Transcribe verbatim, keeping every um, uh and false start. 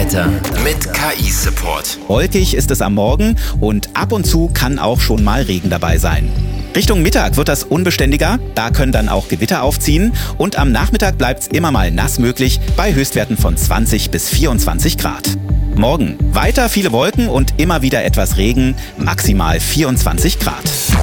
Wetter mit K I-Support. Wolkig ist es am Morgen und ab und zu kann auch schon mal Regen dabei sein. Richtung Mittag wird das unbeständiger, da können dann auch Gewitter aufziehen und am Nachmittag bleibt es immer mal nass möglich bei Höchstwerten von zwanzig bis vierundzwanzig Grad. Morgen weiter viele Wolken und immer wieder etwas Regen, maximal vierundzwanzig Grad.